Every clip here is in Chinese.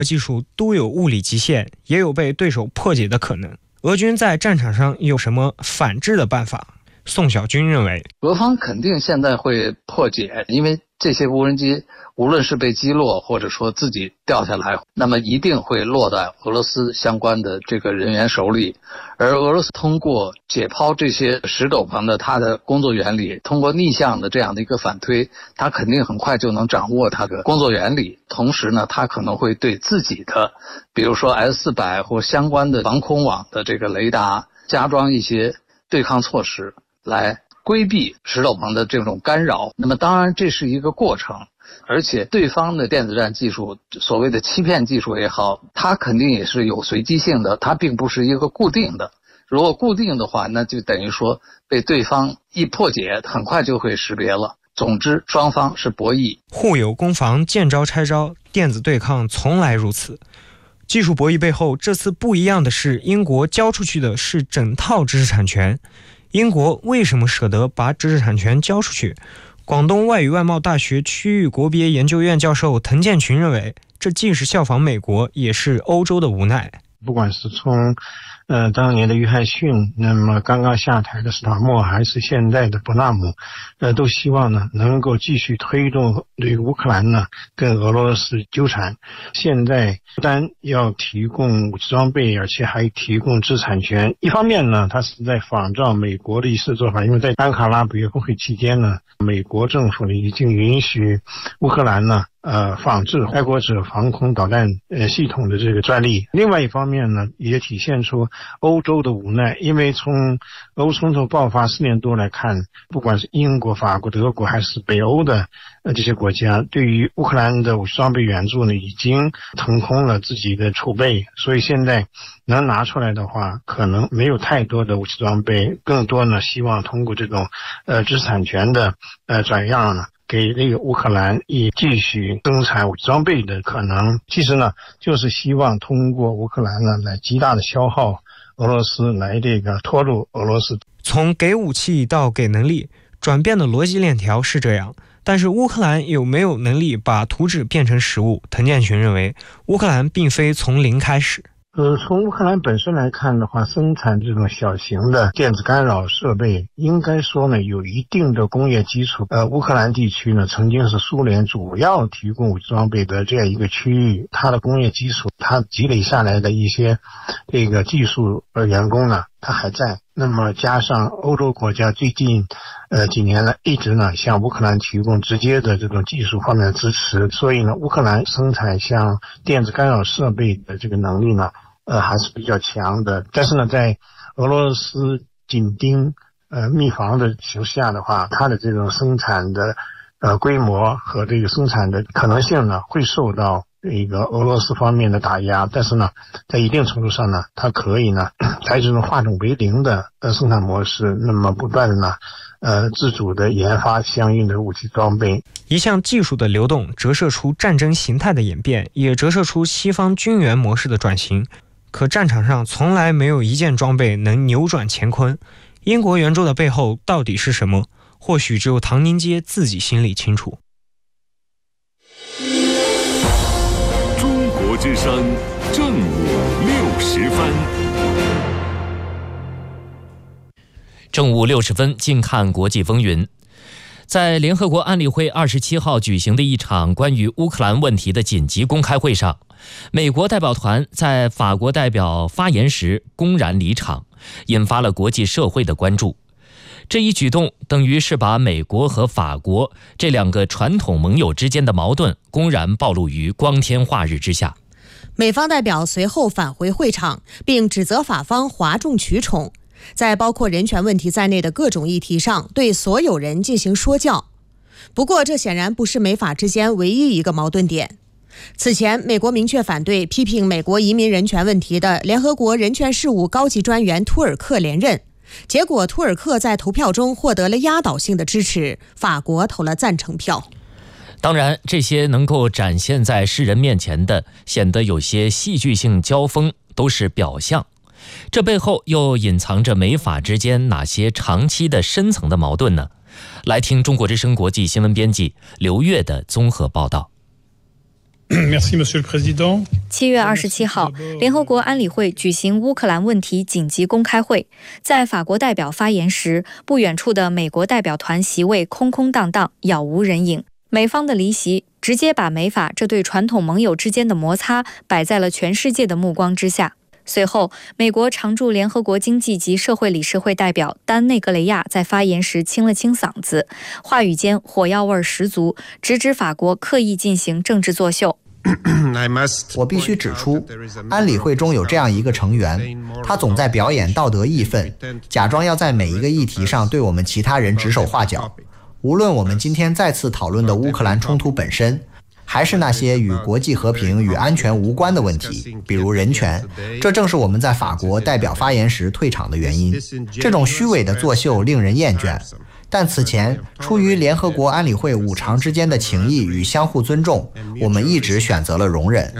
技术都有物理极限，也有被对手破解的可能。俄军在战场上有什么反制的办法？宋小军认为， 俄方肯定现在会破解，因为这些无人机无论是被击落或者说自己掉下来，那么一定会落在俄罗斯相关的这个人员手里。而俄罗斯通过解剖这些石斗篷的它的工作原理，通过逆向的这样的一个反推，它肯定很快就能掌握它的工作原理。同时呢，它可能会对自己的比如说 S-400 或相关的防空网的这个雷达加装一些对抗措施，来规避石斗篷的这种干扰。那么当然这是一个过程，而且对方的电子战技术，所谓的欺骗技术也好，它肯定也是有随机性的，它并不是一个固定的。如果固定的话，那就等于说被对方一破解，很快就会识别了。总之双方是博弈， 互有攻防，见招拆招，电子对抗从来如此。技术博弈背后，这次不一样的是，英国交出去的是整套知识产权。英国为什么舍得把知识产权交出去？广东外语外贸大学区域国别研究院教授滕建群认为，这既是效仿美国，也是欧洲的无奈。 不管是从当年的约翰逊，那么刚刚下台的斯塔默，还是现在的伯纳姆，都希望呢能够继续推动对乌克兰呢跟俄罗斯纠缠。现在不但要提供武器装备，而且还提供知识产权。一方面呢，它是在仿照美国的一次做法，因为在安卡拉北约峰会期间呢，美国政府呢已经允许乌克兰呢仿制爱国者防空导弹系统的这个专利。另外一方面呢，也体现出欧洲的无奈，因为从俄乌冲突爆发4年多来看，不管是英国、法国、德国还是北欧的这些国家，对于乌克兰的武器装备援助呢，已经腾空了自己的储备，所以现在能拿出来的话，可能没有太多的武器装备，更多呢希望通过这种知识产权的转让呢，给这个乌克兰以继续生产武器装备的可能。其实呢，就是希望通过乌克兰呢来极大的消耗俄罗斯，来这个拖入俄罗斯。 从给武器到给能力，转变的逻辑链条是这样，但是乌克兰有没有能力把图纸变成实物？滕建群认为，乌克兰并非从零开始。 从乌克兰本身来看的话，生产这种小型的电子干扰设备，应该说呢有一定的工业基础。乌克兰地区呢曾经是苏联主要提供武器装备的这样一个区域，它的工业基础，它积累下来的一些这个技术员工呢，它还在。那么加上欧洲国家最近几年呢一直呢向乌克兰提供直接的这种技术方面的支持，所以呢乌克兰生产像电子干扰设备的这个能力呢还是比较强的。但是呢在俄罗斯紧盯密防的形势下的话，它的这种生产的规模和这个生产的可能性呢会受到一个俄罗斯方面的打压，但是呢在一定程度上呢，它可以呢采取这种化整为零的生产模式，那么不断的呢自主的研发相应的武器装备。 一项技术的流动折射出战争形态的演变，也折射出西方军援模式的转型。可战场上从来没有一件装备能扭转乾坤。英国援助的背后到底是什么？或许只有唐宁街自己心里清楚。 中国之声正午60分。 正午60分，近看国际风云。在联合国安理会27号举行的一场关于乌克兰问题的紧急公开会上，美国代表团在法国代表发言时公然离场，引发了国际社会的关注。这一举动等于是把美国和法国这两个传统盟友之间的矛盾公然暴露于光天化日之下。 美方代表随后返回会场，并指责法方哗众取宠，在包括人权问题在内的各种议题上对所有人进行说教。不过这显然不是美法之间唯一一个矛盾点。此前美国明确反对批评美国移民人权问题的联合国人权事务高级专员图尔克连任，结果图尔克在投票中获得了压倒性的支持，法国投了赞成票。 当然，这些能够展现在世人面前的显得有些戏剧性交锋都是表象，这背后又隐藏着美法之间哪些长期的深层的矛盾呢？来听中国之声国际新闻编辑刘越的综合报道。 7月27号，联合国安理会举行乌克兰问题紧急公开会。在法国代表发言时，不远处的美国代表团席位空空荡荡，杳无人影。美方的离席直接把美法这对传统盟友之间的摩擦摆在了全世界的目光之下。随后，美国常驻联合国经济及社会理事会代表丹内格雷亚在发言时清了清嗓子，话语间火药味十足，直指法国刻意进行政治作秀。 我必须指出，安理会中有这样一个成员，他总在表演道德义愤，假装要在每一个议题上对我们其他人指手画脚。无论我们今天再次讨论的乌克兰冲突本身，还是那些与国际和平与安全无关的问题，比如人权，这正是我们在法国代表发言时退场的原因。这种虚伪的作秀令人厌倦，但此前出于联合国安理会5常之间的情谊与相互尊重，我们一直选择了容忍。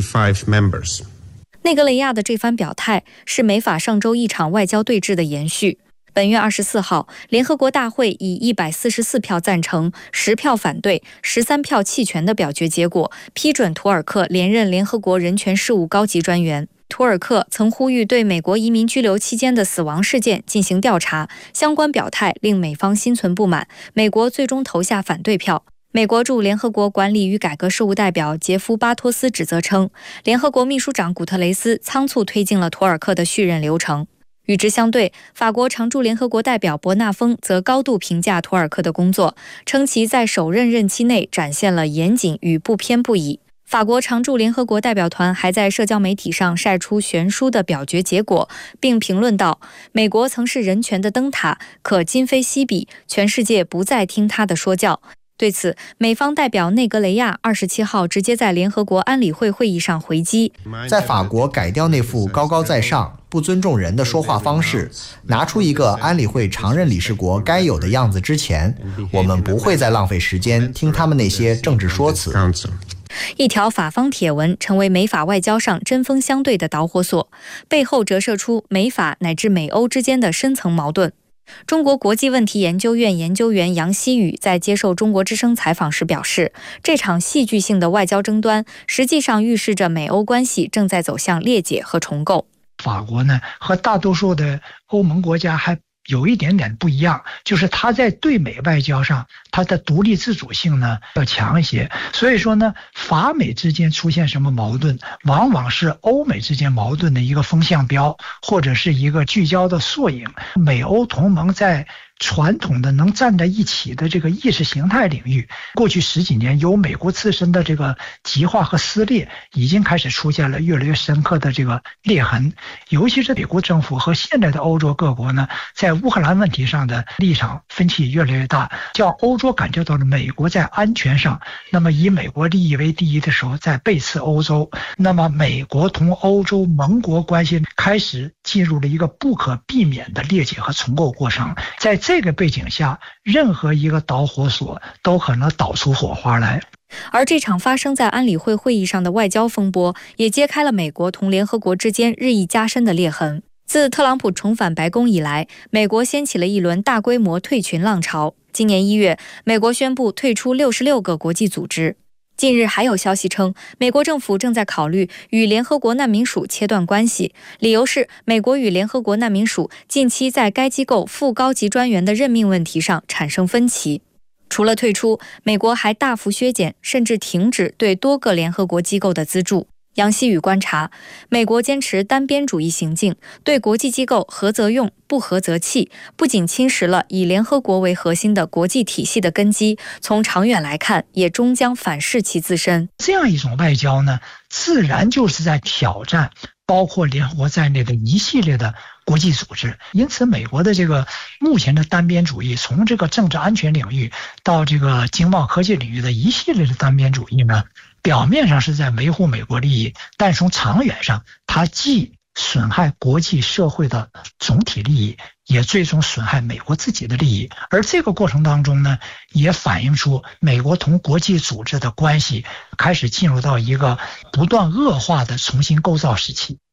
内格雷亚的这番表态是美法上周一场外交对峙的延续。本月24号，联合国大会以144票赞成、10票反对、13票弃权的表决结果，批准图尔克连任联合国人权事务高级专员。图尔克曾呼吁对美国移民拘留期间的死亡事件进行调查，相关表态令美方心存不满，美国最终投下反对票。美国驻联合国管理与改革事务代表杰夫·巴托斯指责称，联合国秘书长古特雷斯仓促推进了图尔克的续任流程。与之相对，法国常驻联合国代表伯纳丰则高度评价图尔克的工作，称其在首任任期内展现了严谨与不偏不倚。法国常驻联合国代表团还在社交媒体上晒出悬殊的表决结果，并评论道：“美国曾是人权的灯塔，可今非昔比，全世界不再听他的说教。”对此，美方代表内格雷亚27号直接在联合国安理会会议上回击：“ 在法国改掉那副高高在上、不尊重人的说话方式，拿出一个安理会常任理事国该有的样子之前，我们不会再浪费时间听他们那些政治说辞。” 一条法方帖文成为美法外交上针锋相对的导火索，背后折射出美法乃至美欧之间的深层矛盾。中国国际问题研究院研究员杨希宇在接受中国之声采访时表示，这场戏剧性的外交争端实际上预示着美欧关系正在走向裂解和重构。 法国呢，和大多数的欧盟国家还有一点点不一样，就是它在对美外交上，它的独立自主性呢要强一些。所以说呢，法美之间出现什么矛盾，往往是欧美之间矛盾的一个风向标，或者是一个聚焦的缩影。美欧同盟在传统的能站在一起的这个意识形态领域，过去10几年由美国自身的这个极化和撕裂，已经开始出现了越来越深刻的这个裂痕。尤其是美国政府和现在的欧洲各国呢，在乌克兰问题上的立场分歧越来越大，叫欧洲感觉到了美国在安全上，那么以美国利益为第一的时候在背刺欧洲，那么美国同欧洲盟国关系开始进入了一个不可避免的裂解和重构过程。在这个背景下，任何一个导火索都可能导出火花来。 而这场发生在安理会会议上的外交风波，也揭开了美国同联合国之间日益加深的裂痕。自特朗普重返白宫以来，美国掀起了一轮大规模退群浪潮。今年1月，美国宣布退出66个国际组织。近日还有消息称，美国政府正在考虑与联合国难民署切断关系，理由是美国与联合国难民署近期在该机构副高级专员的任命问题上产生分歧。除了退出，美国还大幅削减甚至停止对多个联合国机构的资助。杨希宇观察，美国坚持单边主义行径，对国际机构合则用，不合则弃，不仅侵蚀了以联合国为核心的国际体系的根基，从长远来看，也终将反噬其自身。 这样一种外交呢，自然就是在挑战包括联合国在内的一系列的国际组织。因此美国的这个目前的单边主义，从这个政治安全领域到这个经贸科技领域的一系列的单边主义呢，表面上是在维护美国利益，但从长远上，它既损害国际社会的总体利益，也最终损害美国自己的利益。而这个过程当中呢，也反映出美国同国际组织的关系开始进入到一个不断恶化的重新构造时期。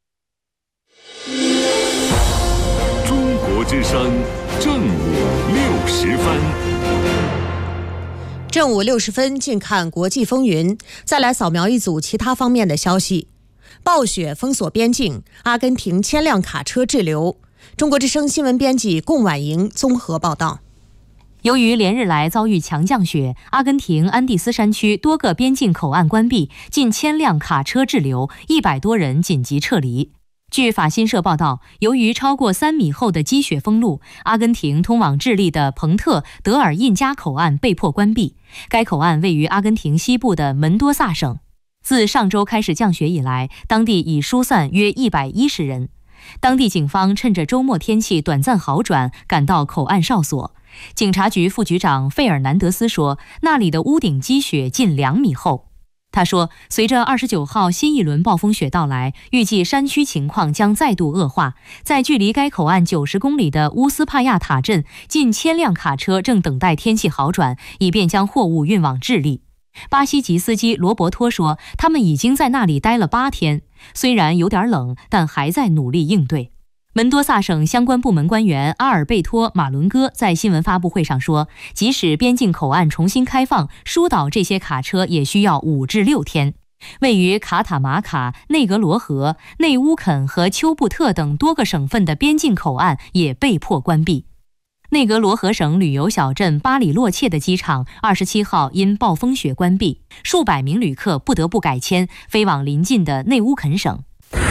中国之声正午60分。 正午60分，近看国际风云。再来扫描一组其他方面的消息。暴雪封锁边境，阿根廷1000辆卡车滞留。中国之声新闻编辑贡婉莹综合报道。 由于连日来遭遇强降雪，阿根廷安第斯山区多个边境口岸关闭，近1000辆卡车滞留，100多人紧急撤离。据法新社报道，由于超过3米厚的积雪封路，阿根廷通往智利的蓬特德尔印加口岸被迫关闭。该口岸位于阿根廷西部的门多萨省。自上周开始降雪以来，当地已疏散约110人。当地警方趁着周末天气短暂好转，赶到口岸哨所。警察局副局长费尔南德斯说，那里的屋顶积雪近2米厚。他说，随着29号新一轮暴风雪到来，预计山区情况将再度恶化。在距离该口岸90公里的乌斯帕亚塔镇，近1000辆卡车正等待天气好转，以便将货物运往智利。巴西籍司机罗伯托说，他们已经在那里待了8天，虽然有点冷，但还在努力应对。门多萨省相关部门官员阿尔贝托·马伦戈在新闻发布会上说，即使边境口岸重新开放，疏导这些卡车也需要5至6天。位于卡塔马卡、内格罗河、内乌肯和丘布特等多个省份的边境口岸也被迫关闭。内格罗河省旅游小镇巴里洛切的机场27号因暴风雪关闭，数百名旅客不得不改签飞往邻近的内乌肯省。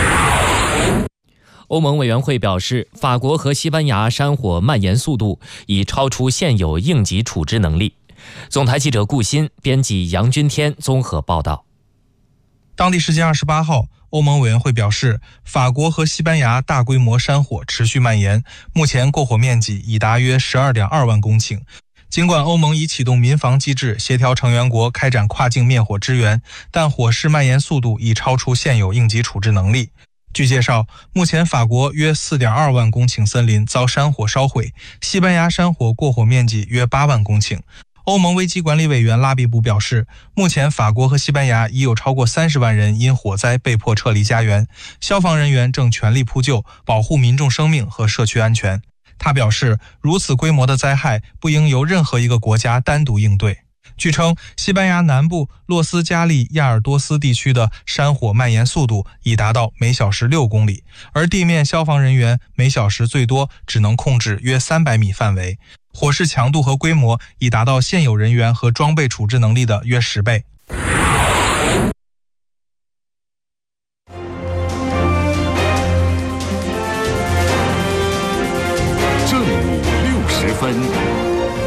欧盟委员会表示，法国和西班牙山火蔓延速度已超出现有应急处置能力。总台记者顾鑫，编辑杨君天综合报道。 当地时间28号，欧盟委员会表示，法国和西班牙大规模山火持续蔓延，目前过火面积已达约12.2万公顷。尽管欧盟已启动民防机制，协调成员国开展跨境灭火支援，但火势蔓延速度已超出现有应急处置能力。据介绍，目前法国约4.2万公顷森林遭山火烧毁，西班牙山火过火面积约8万公顷。欧盟危机管理委员拉比布表示，目前法国和西班牙已有超过30万人因火灾被迫撤离家园，消防人员正全力扑救，保护民众生命和社区安全。他表示，如此规模的灾害不应由任何一个国家单独应对。据称，西班牙南部洛斯加利亚尔多斯地区的山火蔓延速度已达到每小时6公里，而地面消防人员每小时最多只能控制约300米范围，火势强度和规模已达到现有人员和装备处置能力的约10倍。